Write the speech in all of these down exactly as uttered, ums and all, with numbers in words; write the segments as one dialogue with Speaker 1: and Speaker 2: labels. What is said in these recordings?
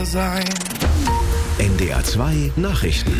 Speaker 1: Liebe sein.
Speaker 2: N D R zwei Nachrichten.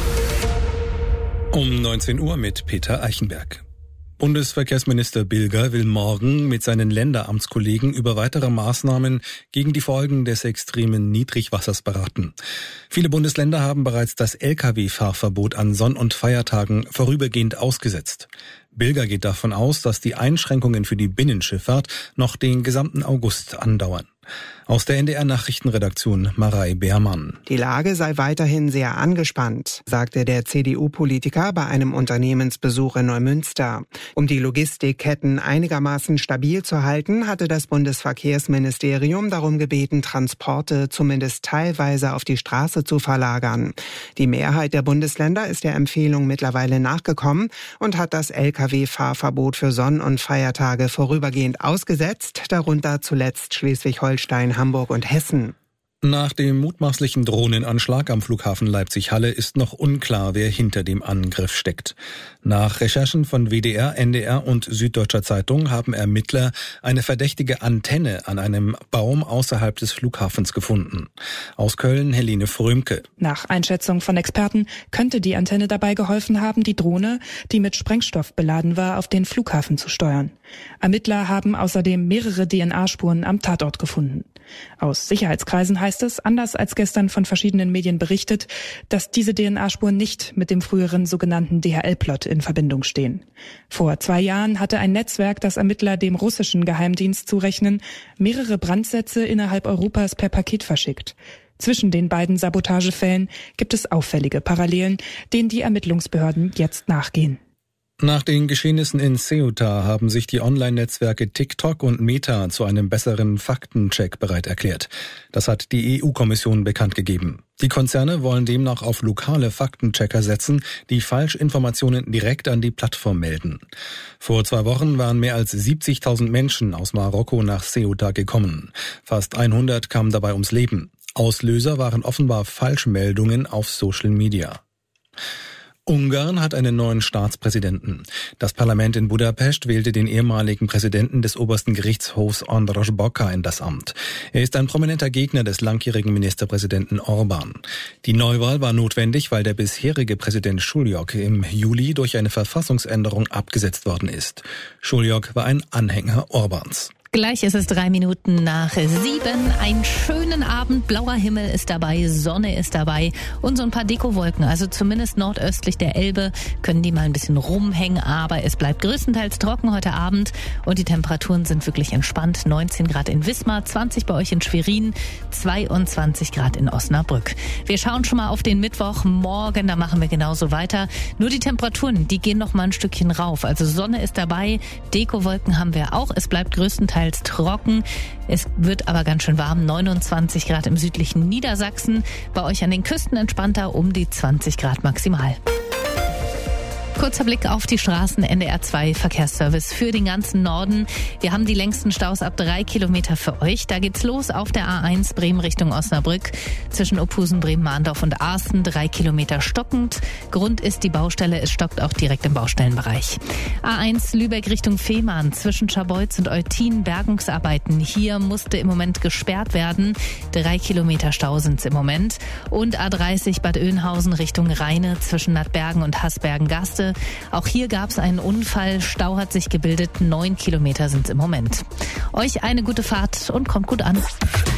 Speaker 3: Um neunzehn Uhr mit Peter Eichenberg. Bundesverkehrsminister Bilger will morgen mit seinen Länderamtskollegen über weitere Maßnahmen gegen die Folgen des extremen Niedrigwassers beraten. Viele Bundesländer haben bereits das L K W-Fahrverbot an Sonn- und Feiertagen vorübergehend ausgesetzt. Bilger geht davon aus, dass die Einschränkungen für die Binnenschifffahrt noch den gesamten August andauern. Aus der N D R-Nachrichtenredaktion Marei Beermann.
Speaker 4: Die Lage sei weiterhin sehr angespannt, sagte der C D U-Politiker bei einem Unternehmensbesuch in Neumünster. Um die Logistikketten einigermaßen stabil zu halten, hatte das Bundesverkehrsministerium darum gebeten, Transporte zumindest teilweise auf die Straße zu verlagern. Die Mehrheit der Bundesländer ist der Empfehlung mittlerweile nachgekommen und hat das L K W-Fahrverbot für Sonn- und Feiertage vorübergehend ausgesetzt, darunter zuletzt Schleswig-Holstein, Hamburg und Hessen.
Speaker 3: Nach dem mutmaßlichen Drohnenanschlag am Flughafen Leipzig-Halle ist noch unklar, wer hinter dem Angriff steckt. Nach Recherchen von W D R, N D R und Süddeutscher Zeitung haben Ermittler eine verdächtige Antenne an einem Baum außerhalb des Flughafens gefunden. Aus Köln Helene Frömke.
Speaker 5: Nach Einschätzung von Experten könnte die Antenne dabei geholfen haben, die Drohne, die mit Sprengstoff beladen war, auf den Flughafen zu steuern. Ermittler haben außerdem mehrere D N A-Spuren am Tatort gefunden. Aus Sicherheitskreisen heißt es, anders als gestern von verschiedenen Medien berichtet, dass diese D N A-Spuren nicht mit dem früheren sogenannten D H L-Plot in Verbindung stehen. Vor zwei Jahren hatte ein Netzwerk, das Ermittler dem russischen Geheimdienst zurechnen, mehrere Brandsätze innerhalb Europas per Paket verschickt. Zwischen den beiden Sabotagefällen gibt es auffällige Parallelen, denen die Ermittlungsbehörden jetzt nachgehen.
Speaker 3: Nach den Geschehnissen in Ceuta haben sich die Online-Netzwerke TikTok und Meta zu einem besseren Faktencheck bereit erklärt. Das hat die E U-Kommission bekannt gegeben. Die Konzerne wollen demnach auf lokale Faktenchecker setzen, die Falschinformationen direkt an die Plattform melden. Vor zwei Wochen waren mehr als siebzigtausend Menschen aus Marokko nach Ceuta gekommen. Fast hundert kamen dabei ums Leben. Auslöser waren offenbar Falschmeldungen auf Social Media. Ungarn hat einen neuen Staatspräsidenten. Das Parlament in Budapest wählte den ehemaligen Präsidenten des obersten Gerichtshofs András Bokar in das Amt. Er ist ein prominenter Gegner des langjährigen Ministerpräsidenten Orbán. Die Neuwahl war notwendig, weil der bisherige Präsident Šuljok im Juli durch eine Verfassungsänderung abgesetzt worden ist. Šuljok war ein Anhänger Orbáns.
Speaker 6: Gleich ist es drei Minuten nach sieben. Einen schönen Abend. Blauer Himmel ist dabei, Sonne ist dabei und so ein paar Dekowolken. Also zumindest nordöstlich der Elbe können die mal ein bisschen rumhängen. Aber es bleibt größtenteils trocken heute Abend und die Temperaturen sind wirklich entspannt. neunzehn Grad in Wismar, zwanzig bei euch in Schwerin, zweiundzwanzig Grad in Osnabrück. Wir schauen schon mal auf den Mittwoch. Morgen, da machen wir genauso weiter. Nur die Temperaturen, die gehen noch mal ein Stückchen rauf. Also Sonne ist dabei, Dekowolken haben wir auch. Es bleibt größtenteils trocken. Es wird aber ganz schön warm, neunundzwanzig Grad im südlichen Niedersachsen. Bei euch an den Küsten entspannter, um die zwanzig Grad maximal. Kurzer Blick auf die Straßen, N D R zwei Verkehrsservice für den ganzen Norden. Wir haben die längsten Staus ab drei Kilometer für euch. Da geht's los auf der A eins Bremen Richtung Osnabrück. Zwischen Ophusen, Bremen-Mahndorf und Arsten drei Kilometer stockend. Grund ist die Baustelle, es stockt auch direkt im Baustellenbereich. A eins Lübeck Richtung Fehmarn zwischen Scharbeutz und Eutin Bergungsarbeiten. Hier musste im Moment gesperrt werden. Drei Kilometer Stau sind's im Moment. Und A dreißig Bad Oeynhausen Richtung Rheine zwischen Nattbergen und Hasbergen-Gaste. Auch hier gab es einen Unfall. Stau hat sich gebildet. Neun Kilometer sind es im Moment. Euch eine gute Fahrt und kommt gut an.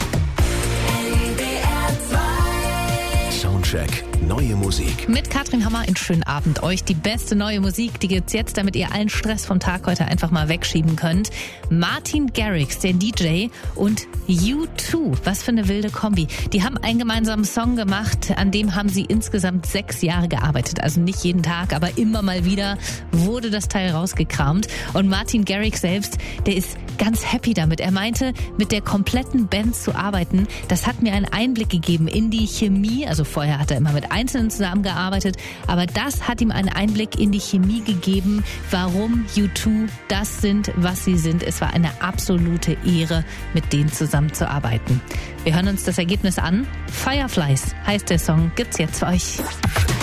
Speaker 2: Soundcheck. Neue Musik.
Speaker 6: Mit Katrin Hammer einen schönen Abend. Euch die beste neue Musik, die gibt's jetzt, damit ihr allen Stress vom Tag heute einfach mal wegschieben könnt. Martin Garrix, der D J, und U zwei. Was für eine wilde Kombi. Die haben einen gemeinsamen Song gemacht, an dem haben sie insgesamt sechs Jahre gearbeitet. Also nicht jeden Tag, aber immer mal wieder wurde das Teil rausgekramt. Und Martin Garrix selbst, der ist ganz happy damit. Er meinte, mit der kompletten Band zu arbeiten, das hat mir einen Einblick gegeben in die Chemie. Also vorher hat er immer mit Einzelnen zusammengearbeitet, aber das hat ihm einen Einblick in die Chemie gegeben, warum U zwei das sind, was sie sind. Es war eine absolute Ehre, mit denen zusammenzuarbeiten. Wir hören uns das Ergebnis an. Fireflies heißt der Song, gibt's jetzt für euch.